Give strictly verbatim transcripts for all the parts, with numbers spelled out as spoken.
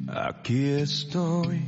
Aquí estoy,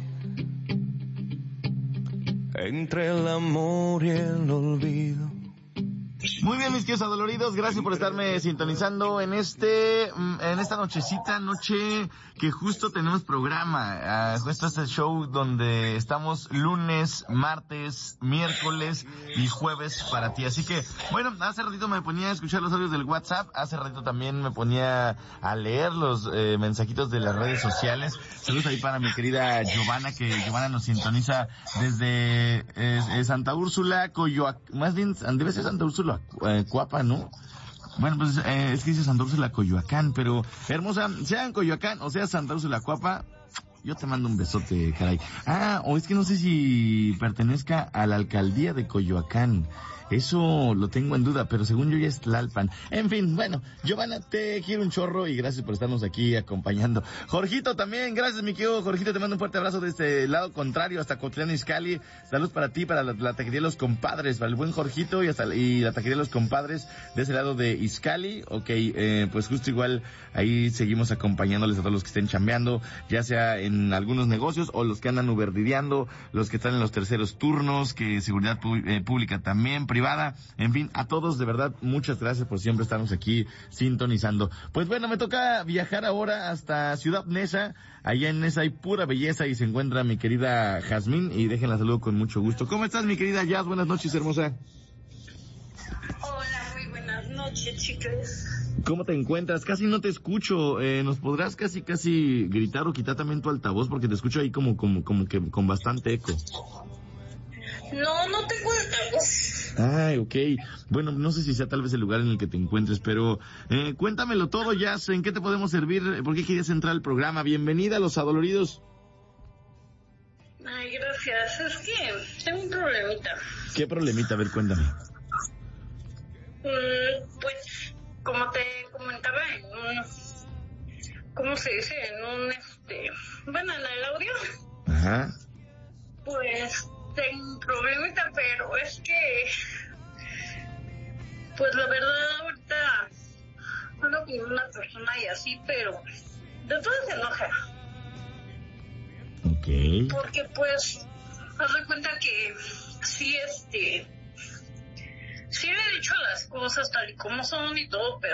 entre el amor y el olvido. Muy bien, mis queridos adoloridos, gracias por estarme sintonizando en este, en esta nochecita, noche que justo tenemos programa, uh, justo este show donde estamos lunes, martes, miércoles y jueves para ti. Así que, bueno, hace ratito me ponía a escuchar los audios del WhatsApp, hace ratito también me ponía a leer los eh, mensajitos de las redes sociales. Saludos ahí para mi querida Giovanna, que Giovanna nos sintoniza desde eh, eh, Santa Úrsula, Coyoacán, más bien, debe ser Santa Úrsula, Eh, Cuapa, ¿no? Bueno, pues eh, es que dice Santa Úrsula Coyoacán, pero hermosa, sea en Coyoacán o sea Santa Úrsula Cuapa, yo te mando un besote, caray. Ah, o es que no sé si pertenezca a la alcaldía de Coyoacán. Eso lo tengo en duda, pero según yo ya es Tlalpan. En fin, bueno, Giovanna, te quiero un chorro y gracias por estarnos aquí acompañando. Jorgito también, gracias mi querido Jorgito, te mando un fuerte abrazo desde el lado contrario hasta Cotlán Izcalli. Saludos para ti, para la, la taquería de los compadres, para el buen Jorgito y hasta y la taquería de los compadres de ese lado de Izcalli. Ok, eh, pues justo igual ahí seguimos acompañándoles a todos los que estén chambeando, ya sea en algunos negocios o los que andan uberdideando, los que están en los terceros turnos, que seguridad pu- eh, pública también, privada, en fin, a todos de verdad, muchas gracias por siempre estarnos aquí sintonizando. Pues bueno, me toca viajar ahora hasta Ciudad Neza, allá en Neza hay pura belleza y se encuentra mi querida Jazmín y déjenla saludo con mucho gusto. ¿Cómo estás mi querida Jazz? Buenas noches, hermosa. Hola, muy buenas noches, chicas. ¿Cómo te encuentras? Casi no te escucho, eh, ¿nos podrás casi casi gritar o quitar también tu altavoz? Porque te escucho ahí como, como, como que con bastante eco. No, no tengo altavoz. Ay, ok. Bueno, no sé si sea tal vez el lugar en el que te encuentres, pero eh, cuéntamelo todo, Jazz. ¿En qué te podemos servir? ¿Por qué querías entrar al programa? Bienvenida a Los Adoloridos. Ay, gracias. Es que tengo un problemita. ¿Qué problemita? A ver, cuéntame. Mm, pues, como te comentaba en un... ¿Cómo se dice? En un, este... Bueno, en el audio. Ajá. Pues, tengo un problemita, pero es que... Pues la verdad, ahorita ando con una persona y así, pero de todo se enoja. Ok. Porque pues, haz de cuenta que sí, este, sí le he dicho las cosas tal y como son y todo, pero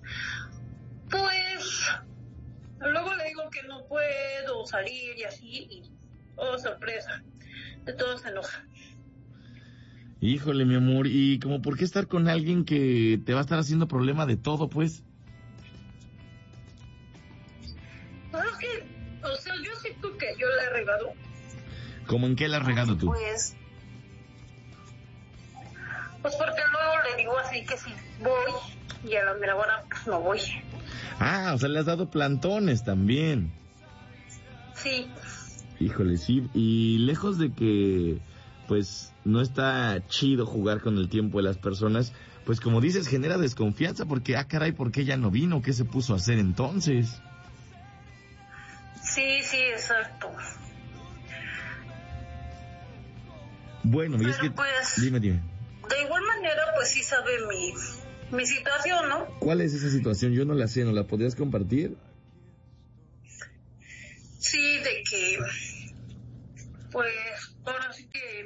pues luego le digo que no puedo salir y así, y oh, sorpresa, de todo se enoja. Híjole, mi amor, ¿y como por qué estar con alguien que te va a estar haciendo problema de todo, pues? Bueno, es que, o sea, yo siento que yo la he regado. ¿Cómo en qué la has regado tú? Pues, pues porque luego le digo así que sí voy y a la mera hora pues no voy. Ah, o sea, le has dado plantones también. Sí. Híjole, sí, y lejos de que, pues, no está chido jugar con el tiempo de las personas, pues como dices, genera desconfianza porque, ah, caray, ¿por qué ella no vino? ¿Qué se puso a hacer entonces? Sí, sí, exacto. Bueno, y es que... Pues, dime, dime. De igual manera, pues sí sabe mi, mi situación, ¿no? ¿Cuál es esa situación? Yo no la sé, ¿no la podrías compartir? Sí, de que, pues, ahora sí que...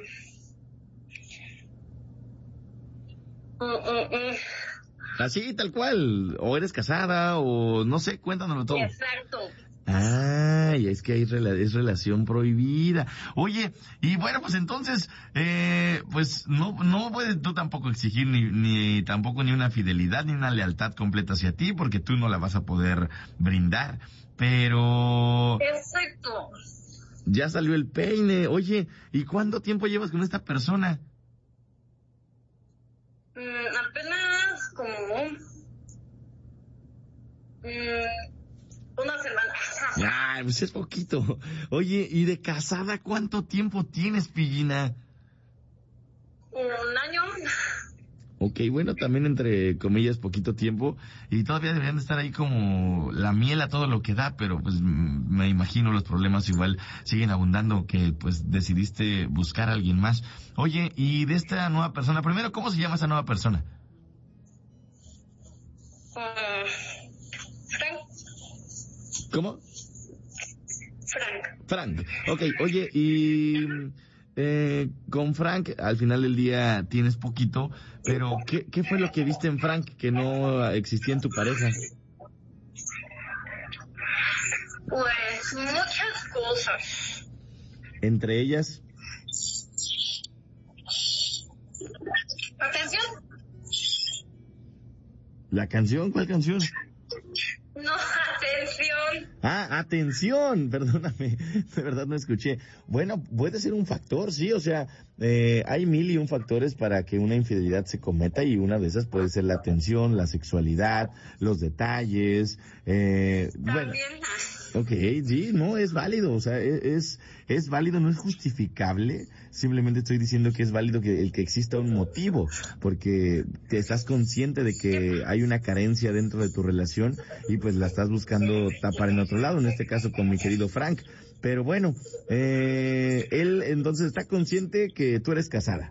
Uh, uh, uh. Así, tal cual. O eres casada, o no sé, cuéntanoslo todo. Exacto. Ay, es que hay rela- es relación prohibida. Oye, y bueno, pues entonces, eh, pues no, no puedes tú tampoco exigir ni, ni tampoco ni una fidelidad ni una lealtad completa hacia ti, porque tú no la vas a poder brindar. Pero Exacto. ya salió el peine. Oye, ¿y cuánto tiempo llevas con esta persona? Mm, apenas como mm, una semana. Ay, pues es poquito. Oye, ¿y de casada cuánto tiempo tienes, Pillina? Un año. Ok, bueno, también entre comillas poquito tiempo, y todavía deberían de estar ahí como la miel a todo lo que da, pero pues mm, me imagino los problemas igual siguen abundando, que pues decidiste buscar a alguien más. Oye, y de esta nueva persona, primero, ¿cómo se llama esa nueva persona? Uh, Frank. ¿Cómo? Frank. Frank. Ok, oye, y eh, con Frank, al final del día tienes poquito, pero ¿qué, ¿qué fue lo que viste en Frank que no existía en tu pareja? Pues muchas cosas. Entre ellas, Atención. ¿la canción? ¿Cuál canción? No, atención. Ah, atención, perdóname, de verdad no escuché. Bueno, puede ser un factor, sí, o sea, eh, hay mil y un factores para que una infidelidad se cometa y una de esas puede ser la atención, la sexualidad, los detalles, eh, bueno. También. Ok, sí, no, es válido, o sea, es, es válido, no es justificable, simplemente estoy diciendo que es válido que el que exista un motivo, porque te estás consciente de que hay una carencia dentro de tu relación y pues la estás buscando tapar en otro lado, en este caso con mi querido Frank, pero bueno, eh, él entonces está consciente que tú eres casada.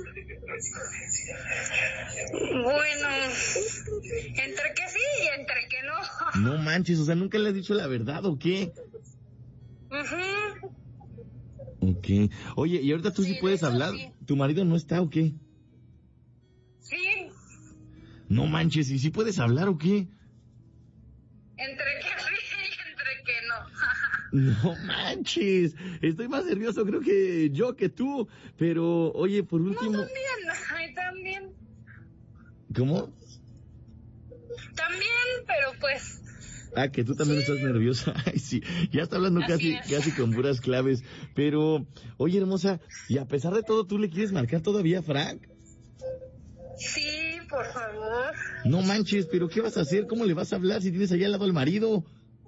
Bueno, entre que sí y entre que no. No manches, o sea, ¿nunca le has dicho la verdad o qué? Uh-huh. Ok. Oye, ¿y ahorita tú sí, Sí, puedes de hecho, hablar? sí. ¿Tu marido no está o qué? Sí, No manches, ¿y sí puedes hablar o qué? entre que sí y entre que no. No manches, estoy más nervioso creo que yo que tú, pero oye, por No, último... también, ay, también. ¿Cómo? También, pero pues... Ah, que tú también estás nerviosa. Ay, sí, ya está hablando Así casi, es. casi con puras claves, pero, oye hermosa, y a pesar de todo, ¿tú le quieres marcar todavía a Frank? Sí, por favor. No manches, pero ¿qué vas a hacer? ¿Cómo le vas a hablar si tienes allá al lado al marido?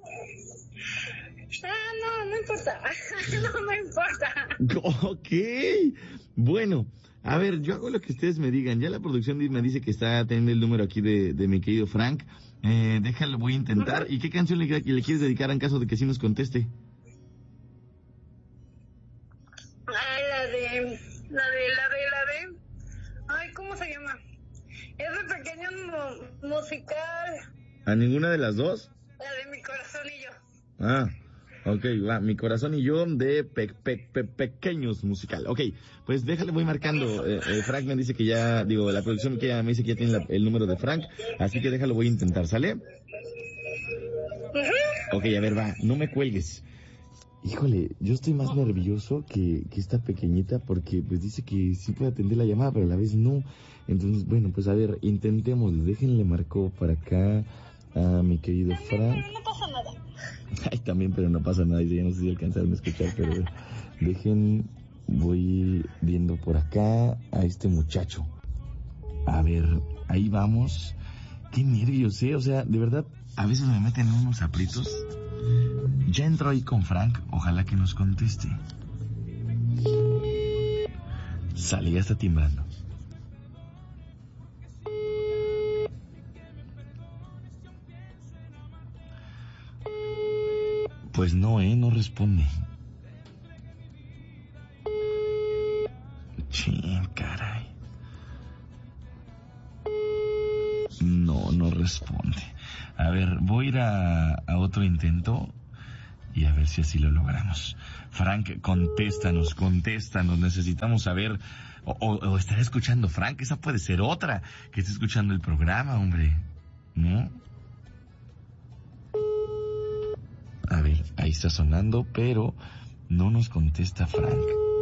Ah, no, no importa. No me importa. Ok, bueno, a ver, yo hago lo que ustedes me digan. Ya la producción me dice que está teniendo el número aquí de, de mi querido Frank. Eh, déjalo, voy a intentar. ¿Y qué canción le, le quieres dedicar en caso de que sí nos conteste? Ay, la de... La de, la de, la de... Ay, ¿cómo se llama? Es de pequeño mu- musical. ¿A ninguna de las dos? La de Mi Corazón y Yo. Ah, ok, va, Mi Corazón y Yo de pe, pe, pe, Pequeños Musical. Ok, pues déjale, voy marcando. Eh, eh, Frank me dice que ya, digo, la producción que ya me dice que ya tiene la- el número de Frank, así que déjalo, voy a intentar, ¿sale? Ujú. Ok, a ver, va, no me cuelgues. Híjole, yo estoy más nervioso que, que esta pequeñita porque pues dice que sí puede atender la llamada, pero a la vez no. Entonces, bueno, pues a ver, intentemos, déjenle marcó para acá a mi querido Frank. Pero no pasa nada. Ay, también, pero no pasa nada, dice, ya no sé si alcanzaron a escuchar, pero dejen, voy viendo por acá a este muchacho. A ver, ahí vamos. Qué nervios, ¿eh? O sea, de verdad, a veces me meten en unos aprietos. Ya entro ahí con Frank, ojalá que nos conteste. Sale, ya está timbrando. Pues no, eh, no responde. Chin, caray. No, no responde. A ver, voy a ir a, a otro intento y a ver si así lo logramos. Frank, contéstanos, contéstanos. Necesitamos saber, o, o, o estará escuchando Frank, esa puede ser otra, que esté escuchando el programa, hombre, ¿no? A ver, ahí está sonando, pero no nos contesta Frank.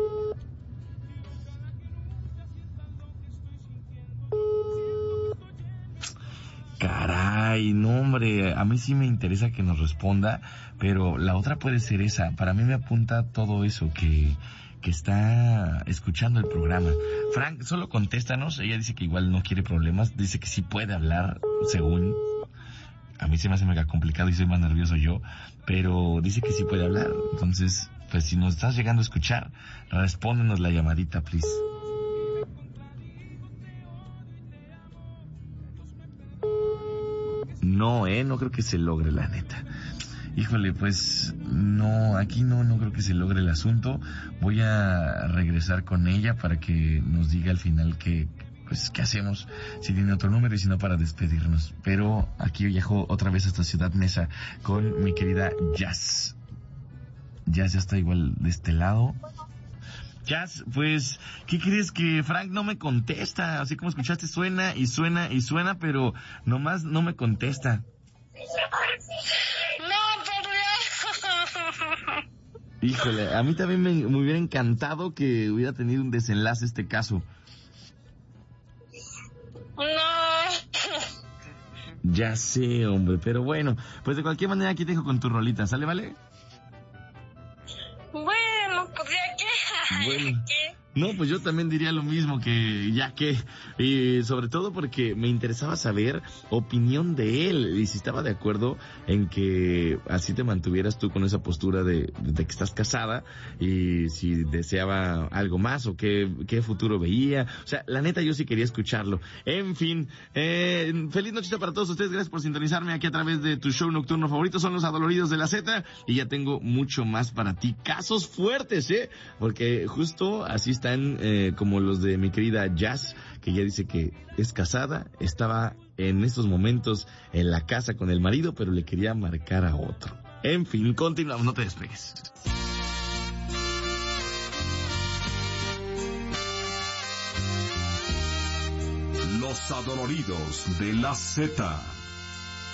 Caray, no hombre, a mí sí me interesa que nos responda, pero la otra puede ser esa. Para mí me apunta todo eso, que, que está escuchando el programa. Frank, solo contéstanos. Ella dice que igual no quiere problemas, dice que sí puede hablar, según. A mí se me hace mega complicado y soy más nervioso yo, pero dice que sí puede hablar. Entonces, pues si nos estás llegando a escuchar, respóndenos la llamadita, please. No, eh, no creo que se logre, la neta. Híjole, pues no, aquí no, no creo que se logre el asunto. Voy a regresar con ella para que nos diga al final qué, pues, qué hacemos, si tiene otro número y si no, para despedirnos. Pero aquí viajo otra vez a esta ciudad Mesa con mi querida Jazz. Jazz ya está igual de este lado. Jazz, pues, ¿qué crees? Que Frank no me contesta? Así como escuchaste, suena y suena y suena, pero nomás no me contesta. No, por Dios. Híjole, a mí también me, me hubiera encantado que hubiera tenido un desenlace este caso. No. Ya sé, hombre, pero bueno, pues de cualquier manera aquí te dejo con tu rolita, ¿sale, vale? Bueno, pues ya que... Bueno. ¿Qué? No, pues yo también diría lo mismo, que ya que, y sobre todo porque me interesaba saber opinión de él, y si estaba de acuerdo en que así te mantuvieras tú con esa postura de, de que estás casada, y si deseaba algo más o qué, qué futuro veía. O sea, la neta yo sí quería escucharlo. En fin, eh, feliz noche para todos ustedes, gracias por sintonizarme aquí a través de tu show nocturno favorito, son los Adoloridos de la Z, y ya tengo mucho más para ti, casos fuertes, eh, porque justo así están eh, como los de mi querida Jazz, que ya dice que es casada, estaba en estos momentos en la casa con el marido, pero le quería marcar a otro. En fin, continuamos, no te despegues. Los Adoloridos de la Z.